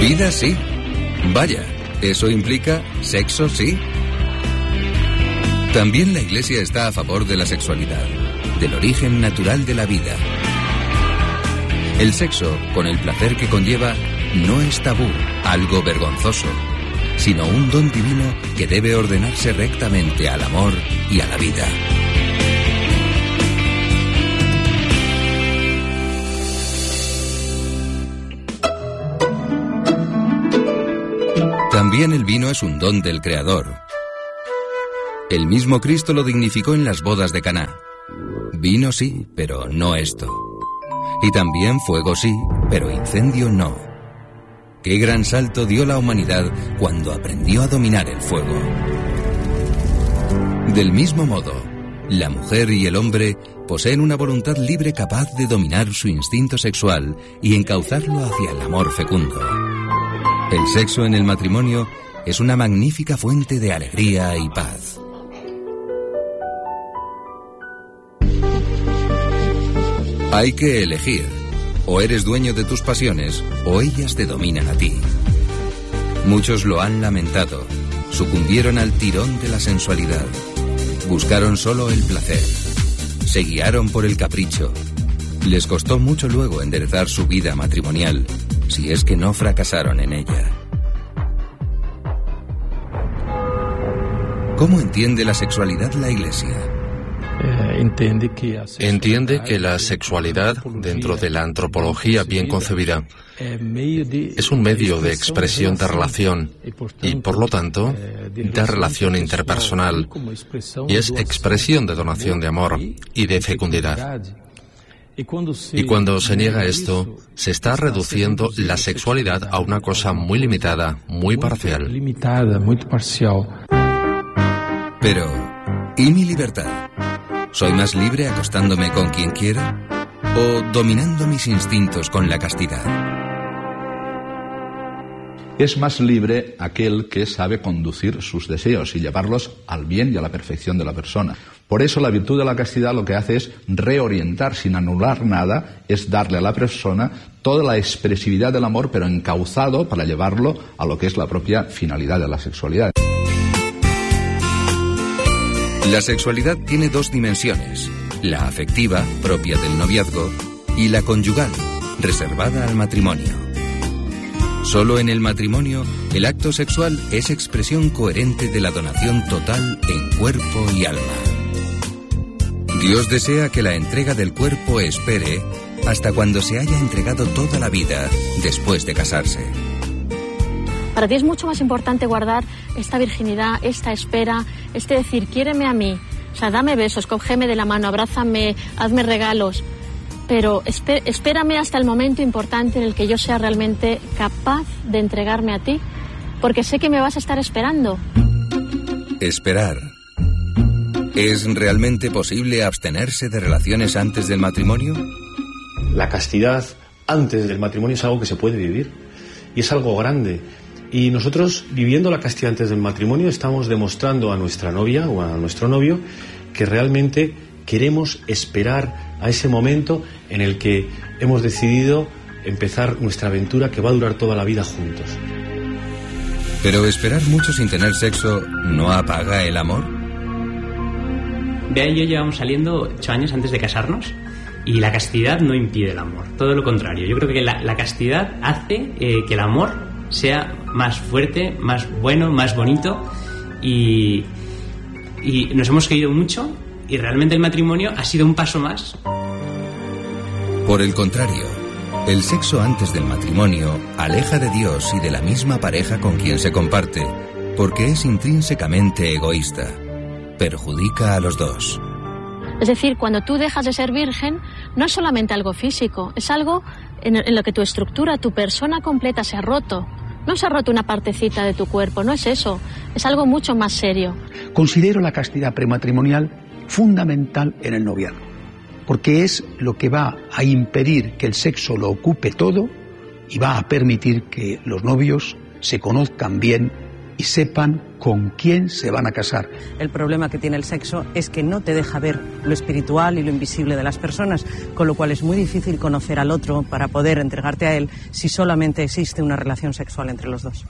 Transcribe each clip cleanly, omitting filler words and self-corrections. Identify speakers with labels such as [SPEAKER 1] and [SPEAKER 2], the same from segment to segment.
[SPEAKER 1] Vida sí. Vaya, ¿eso implica sexo sí? También la Iglesia está a favor de la sexualidad, del origen natural de la vida. El sexo, con el placer que conlleva, no es tabú, algo vergonzoso, sino un don divino que debe ordenarse rectamente al amor y a la vida. También el vino es un don del Creador. El mismo Cristo lo dignificó en las bodas de Caná. Vino sí, pero no esto. Y también fuego sí, pero incendio no. Qué gran salto dio la humanidad cuando aprendió a dominar el fuego. Del mismo modo, la mujer y el hombre poseen una voluntad libre capaz de dominar su instinto sexual y encauzarlo hacia el amor fecundo. El sexo en el matrimonio es una magnífica fuente de alegría y paz. Hay que elegir. O eres dueño de tus pasiones, o ellas te dominan a ti. Muchos lo han lamentado. Sucumbieron al tirón de la sensualidad. Buscaron solo el placer. Se guiaron por el capricho. Les costó mucho luego enderezar su vida matrimonial, si es que no fracasaron en ella. ¿Cómo entiende la sexualidad la Iglesia?
[SPEAKER 2] Entiende que la sexualidad, dentro de la antropología bien concebida, es un medio de expresión de relación y, por lo tanto, de relación interpersonal, y es expresión de donación de amor y de fecundidad. Y cuando se niega esto, se está reduciendo la sexualidad a una cosa muy limitada, muy parcial.
[SPEAKER 1] Pero, ¿y mi libertad? ¿Soy más libre acostándome con quien quiera? ¿O dominando mis instintos con la castidad?
[SPEAKER 3] Es más libre aquel que sabe conducir sus deseos y llevarlos al bien y a la perfección de la persona. Por eso la virtud de la castidad lo que hace es reorientar sin anular nada, es darle a la persona toda la expresividad del amor, pero encauzado para llevarlo a lo que es la propia finalidad de la sexualidad.
[SPEAKER 1] La sexualidad tiene dos dimensiones, la afectiva, propia del noviazgo, y la conyugal, reservada al matrimonio. Solo en el matrimonio, el acto sexual es expresión coherente de la donación total en cuerpo y alma. Dios desea que la entrega del cuerpo espere hasta cuando se haya entregado toda la vida después de casarse.
[SPEAKER 4] Para ti es mucho más importante guardar esta virginidad, esta espera, decir, quiéreme a mí, o sea, dame besos, cógeme de la mano, abrázame, hazme regalos, pero espérame hasta el momento importante en el que yo sea realmente capaz de entregarme a ti, porque sé que me vas a estar esperando.
[SPEAKER 1] Esperar. ¿Es realmente posible abstenerse de relaciones antes del matrimonio?
[SPEAKER 5] La castidad antes del matrimonio es algo que se puede vivir y es algo grande. Y nosotros, viviendo la castidad antes del matrimonio, estamos demostrando a nuestra novia o a nuestro novio que realmente queremos esperar a ese momento en el que hemos decidido empezar nuestra aventura que va a durar toda la vida juntos.
[SPEAKER 1] ¿Pero esperar mucho sin tener sexo no apaga el amor?
[SPEAKER 6] Bea y yo llevamos saliendo 8 años antes de casarnos y la castidad no impide el amor, todo lo contrario. Yo creo que la castidad hace que el amor sea más fuerte, más bueno, más bonito y nos hemos querido mucho y realmente el matrimonio ha sido un paso más.
[SPEAKER 1] Por el contrario, el sexo antes del matrimonio aleja de Dios y de la misma pareja con quien se comparte, porque es intrínsecamente egoísta, perjudica a los dos.
[SPEAKER 4] Es decir, cuando tú dejas de ser virgen, no es solamente algo físico, es algo en lo que tu estructura, tu persona completa se ha roto. No se ha roto una partecita de tu cuerpo, no es eso, es algo mucho más serio.
[SPEAKER 7] Considero la castidad prematrimonial fundamental en el noviazgo, porque es lo que va a impedir que el sexo lo ocupe todo y va a permitir que los novios se conozcan bien y sepan con quién se van a casar.
[SPEAKER 8] El problema que tiene el sexo es que no te deja ver lo espiritual y lo invisible de las personas, con lo cual es muy difícil conocer al otro para poder entregarte a él si solamente existe una relación sexual entre los dos.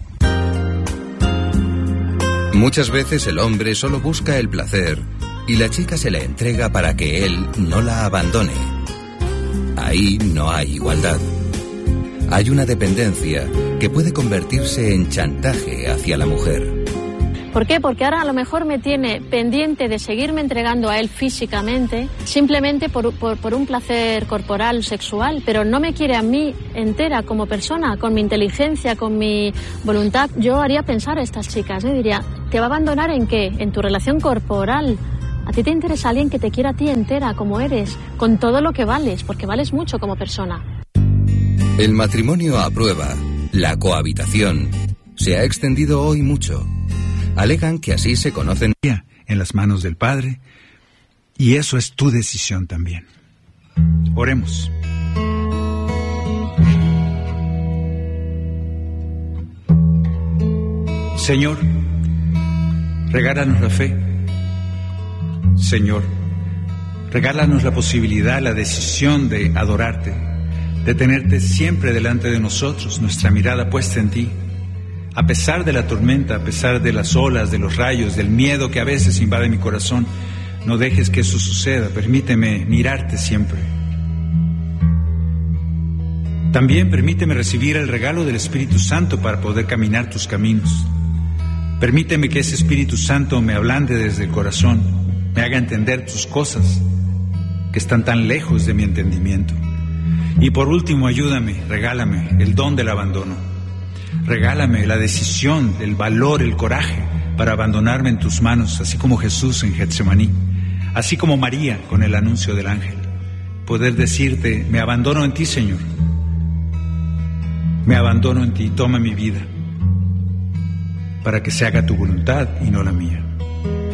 [SPEAKER 1] Muchas veces el hombre solo busca el placer y la chica se le entrega para que él no la abandone. Ahí no hay igualdad. Hay una dependencia que puede convertirse en chantaje hacia la mujer.
[SPEAKER 4] ¿Por qué? Porque ahora a lo mejor me tiene pendiente de seguirme entregando a él físicamente, simplemente por un placer corporal, sexual, pero no me quiere a mí entera como persona, con mi inteligencia, con mi voluntad. Yo haría pensar a estas chicas, diría, ¿te va a abandonar en qué? En tu relación corporal. A ti te interesa alguien que te quiera a ti entera, como eres, con todo lo que vales, porque vales mucho como persona.
[SPEAKER 1] El matrimonio a prueba, la cohabitación, se ha extendido hoy mucho. Alegan que así se conocen
[SPEAKER 9] en las manos del Padre, y eso es tu decisión también. Oremos. Señor, regálanos la fe. Señor, regálanos la posibilidad, la decisión de adorarte, de tenerte siempre delante de nosotros, nuestra mirada puesta en ti. A pesar de la tormenta, a pesar de las olas, de los rayos, del miedo que a veces invade mi corazón, no dejes que eso suceda. Permíteme mirarte siempre. También permíteme recibir el regalo del Espíritu Santo para poder caminar tus caminos. Permíteme que ese Espíritu Santo me ablande desde el corazón, me haga entender tus cosas que están tan lejos de mi entendimiento. Y por último, ayúdame, regálame el don del abandono. Regálame la decisión, el valor, el coraje para abandonarme en tus manos, así como Jesús en Getsemaní, así como María con el anuncio del ángel. Poder decirte, me abandono en ti, Señor. Me abandono en ti, toma mi vida, para que se haga tu voluntad y no la mía.